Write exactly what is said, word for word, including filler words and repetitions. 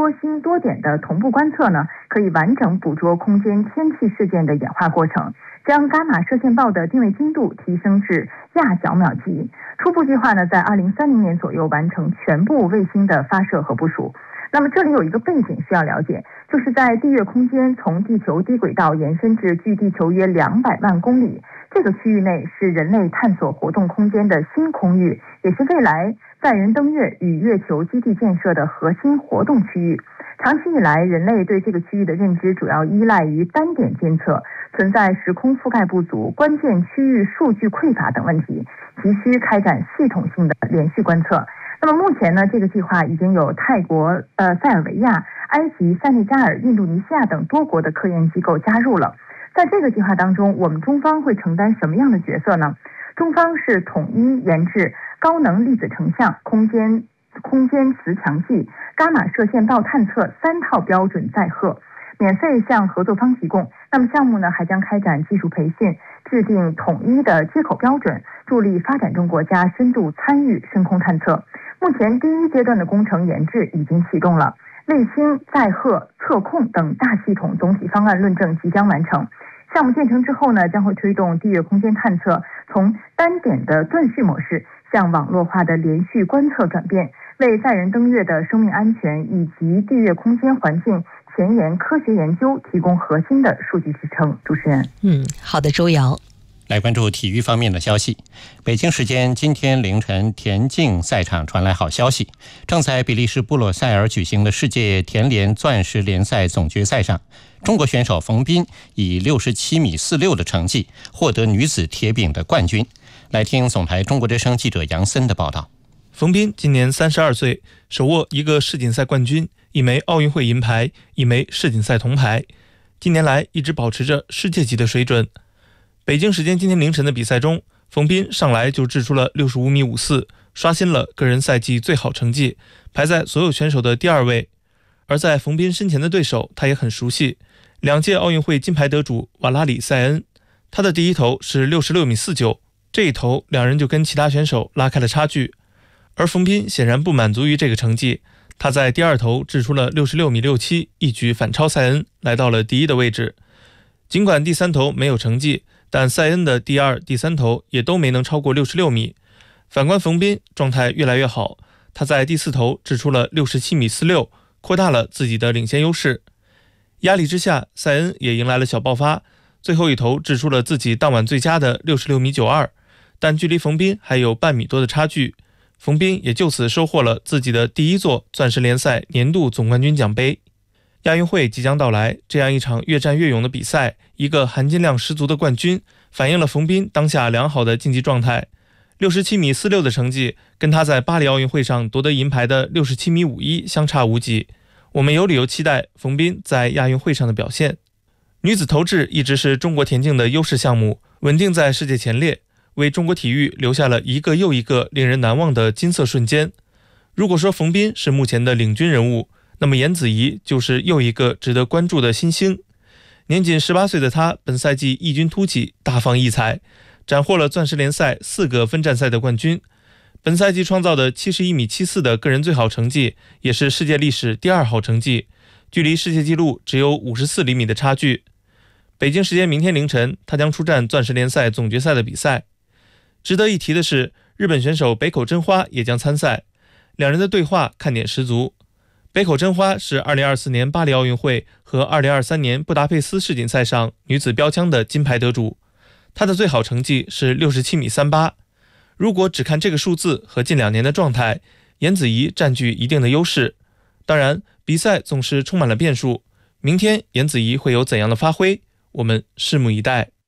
多星多点的同步观测呢，可以完整捕捉空间天气事件的演化过程，将伽马射线暴的定位精度提升至亚角秒级。初步计划呢，在二零三零年左右完成全部卫星的发射和部署。那么这里有一个背景需要了解，就是在地月空间从地球低轨道延伸至距地球约两百万公里，这个区域内是人类探索活动空间的新空域，也是未来载人登月与月球基地建设的核心活动区域。长期以来，人类对这个区域的认知主要依赖于单点监测，存在时空覆盖不足、关键区域数据匮乏等问题，急需开展系统性的连续观测。那么目前呢，这个计划已经有泰国、呃塞尔维亚、埃及、塞内加尔、印度尼西亚等多国的科研机构加入了。在这个计划当中，我们中方会承担什么样的角色呢？中方是统一研制高能粒子成像、空间空间磁强计、伽马射线暴探测三套标准载荷，免费向合作方提供。那么项目呢，还将开展技术培训，制定统一的接口标准，助力发展中国家深度参与深空探测。目前第一阶段的工程研制已经启动了，卫星、载荷、测控等大系统总体方案论证即将完成。项目建成之后呢，将会推动地月空间探测从单点的断续模式向网络化的连续观测转变，为载人登月的生命安全以及地月空间环境前沿科学研究提供核心的数据支撑。主持人， 嗯，好的，周瑶。 来关注体育方面的消息。北京时间今天凌晨，田径赛场传来好消息。正在比利时布鲁塞尔举行的世界田联钻石联赛总决赛上，中国选手冯彬以六十七米四六的成绩获得女子铁饼的冠军。来听总台中国之声记者杨森的报道。 冯彬今年三十二岁，手握一个世锦赛冠军、一枚奥运会银牌、一枚世锦赛铜牌，近年来一直保持着世界级的水准。北京时间今天凌晨的比赛中，冯彬上来就掷出了六十五米五四，刷新了个人赛季最好成绩，排在所有选手的第二位。而在冯彬身前的对手，他也很熟悉，两届奥运会金牌得主瓦拉里塞恩，他的第一投是六十六米四九，这一投两人就跟其他选手拉开了差距。而冯彬显然不满足于这个成绩，他在第二投掷出了六十六米六七，一举反超塞恩，来到了第一的位置。尽管第三投没有成绩，但塞恩的第二、第三投也都没能超过六十六米。反观冯彬，状态越来越好，他在第四投掷出了六十七米四六，扩大了自己的领先优势。压力之下，塞恩也迎来了小爆发，最后一投掷出了自己当晚最佳的六十六米九二，但距离冯彬还有半米多的差距。冯彬也就此收获了自己的第一座钻石联赛年度总冠军奖杯。亚运会即将到来，这样一场越战越勇的比赛，一个含金量十足的冠军，反映了冯彬当下良好的竞技状态。六十七米四六的成绩，跟他在巴黎奥运会上夺得银牌的六十七米五一相差无几。我们有理由期待冯彬在亚运会上的表现。女子投掷一直是中国田径的优势项目，稳定在世界前列，为中国体育留下了一个又一个令人难忘的金色瞬间。如果说冯彬是目前的领军人物，那么颜子怡就是又一个值得关注的新星。年仅十八岁的她，本赛季异军突起，大放异彩，斩获了钻石联赛四个分站赛的冠军。本赛季创造的七十一米七四的个人最好成绩，也是世界历史第二好成绩，距离世界纪录只有五十四厘米的差距。北京时间明天凌晨，她将出战钻石联赛总决赛的比赛。值得一提的是，日本选手北口真花也将参赛，两人的对话看点十足。北口真花是二零二四年巴黎奥运会和二零二三年布达佩斯世锦赛上女子标枪的金牌得主，她的最好成绩是六十七米三八。如果只看这个数字和近两年的状态，颜子怡占据一定的优势。当然，比赛总是充满了变数，明天颜子怡会有怎样的发挥，我们拭目以待。